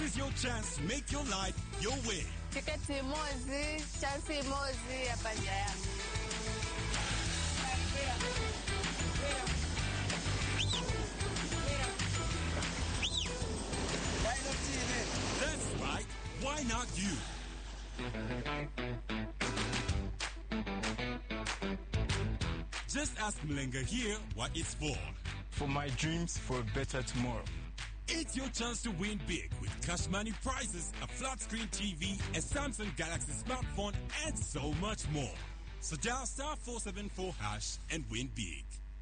is your chance to make your life your way. Tiketi mozi, chansi mozi hapa nje yangu. That's right. Why not you? Just ask Mlenga here what it's for. For my dreams for a better tomorrow. It's your chance to win big with cash money prizes, a flat screen TV, a Samsung Galaxy smartphone, and so much more. So dial *474# and win big.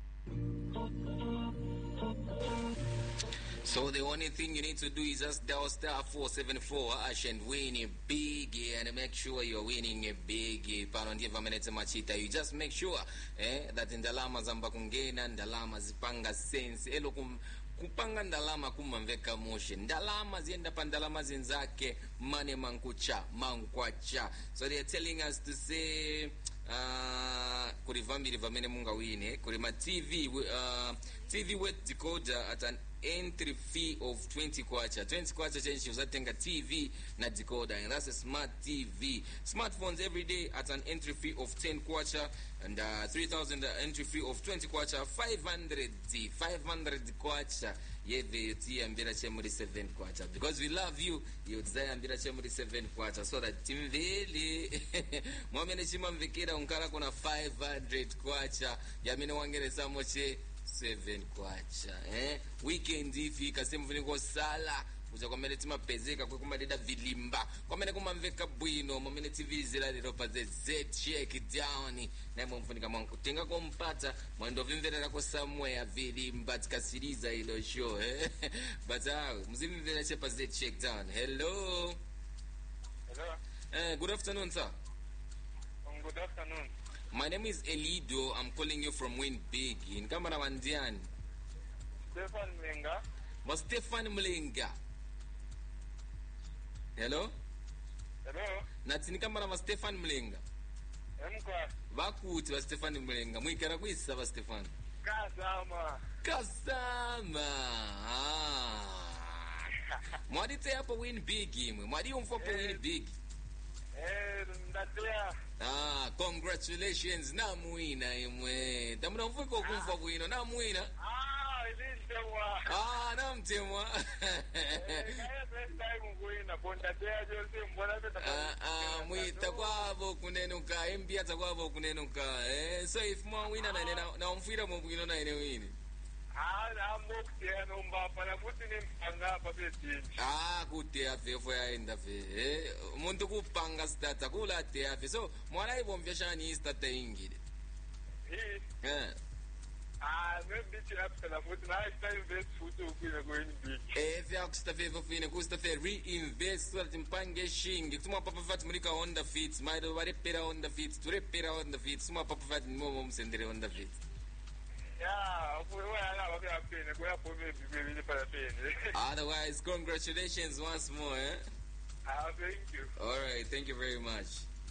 So the only thing you need to do is just dial *474# and win a big, and make sure you're winning a big. You just make sure that ndalama zamba kungena, ndalama zipanga sense, kupanga ndalama kumamveka motion, ndalama zienda pa ndalama zenzake, mane mankwacha. So they're telling us to say kuri vambiri vamene munga wine kuri ma TV with decoder at an entry fee of 20 kwacha. 20 kwacha change uzatenga TV na decoder, and that's a smart TV. Smartphones every day at an entry fee of 10 kwacha, and 3,000 entry fee of 20 kwacha. 500 kwacha yeve yuti ambira chemuri 7 kwacha, because we love you. Yuti ambira chemuri 7 kwacha, so that timveli mwamene chimamvikira unkara kuna 500 kwacha yamene wangeresa moche 7 kwacha. Weekend ifika semvuniko sala uza kwamene timapezeka kwe kumadeda vilimba kwamene kumamveka bwino mwamene TV zila lero pa Z check down na mfunika mwangu tenga kompata mwendo vimverera ko somewhere vilimba tikasiriza ilo show but mzimvera chepa Z check down. Hello. Good afternoon, sir. Good afternoon. My name is Elido. I'm calling you from Win Big in Kamara Mandian. Stefan Mlenga. Stefan Mlenga. Hello? Hello? Natini Kamara ma Stefan Mlenga. Emka. Bakuti ba Stefan Mlenga. Mwikara kwisa ba Stefan. Kasama. Mwadi hapo Win Big imwe. Mwadi umfopo Win Big. Ndatea. Congratulations na muina imwe. Tamuna mfuko kumfa kuino na muina. Ilintemwa. Na mtemwa. Kaya first time kuina pondatea jose mbona mwita kwavo kunenuka mbia takwavo kunenuka. So if mwa wina na mfira mwino na ene wini. Kuti afefo yaenda fe. Muntu kupanga stata kula te afe. So mwana ibo mvyashani stata ingide. Maybe it's after the foot. Now it's time to invest food to going big. Vya kustafe fine kustafe reinvest so that mpange shingi. Tuma papa fat mulika on the feet. Maido warepera on the feet. Turepera on the feet. Tuma papa fat momo msendere on the feet. Otherwise, congratulations once more. Thank you. Alright, thank you very much.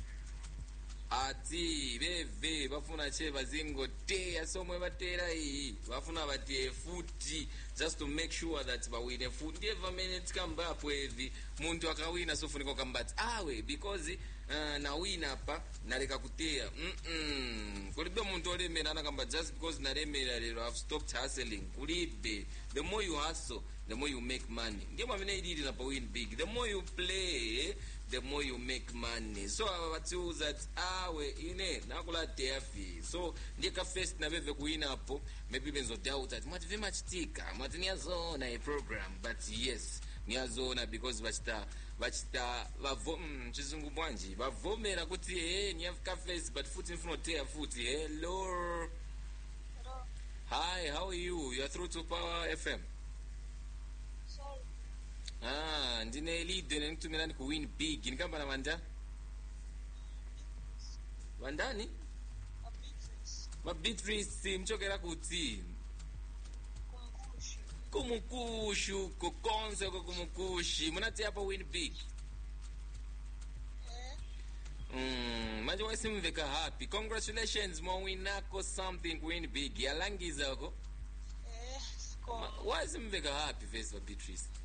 Ati beve bafuna che bazingo te asomwe batera iyi bafuna batie futi just to make sure that bawine futi every minute kamba hapo hivi muntu akawina sofuniko kambati awe because na wina hapa naleka kutea kulibe muntu olemera anakamba just because nalemera lero I've stopped hustling kulibe. The more you hustle the more you make money. Ndio mamene idiri na Win Big. The more you play the more you make money. So watu that awe ine nakula teafi. So ndika first na beve kuina hapo maybe benzo doubt that mwative machitika mwatinia zona a program, but yes niazona because bachita chizungu bwanji bavomera kuti ni afka face but futi mfuno tea futi. Hello. Hi, how are you? You are through to Power FM. Ndine lead nikutumira ni ku Win Big. Nikamba na manda? Wandani? Beatrice mchokera kuti. Kumukushu, kukonze kwa kumukushi. Munati hapa Win Big. Manje wasi mveka happy. Congratulations mwinako something Win Big. Yalangiza ko? Wasi mveka happy face for Beatrice.